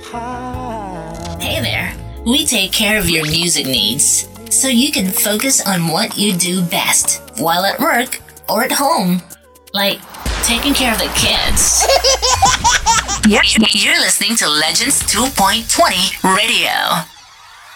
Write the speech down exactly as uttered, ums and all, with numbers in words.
Hey there. We take care of your music needs so you can focus on what you do best while at work or at home, like taking care of the kids. You're listening to Legends two point twenty Radio.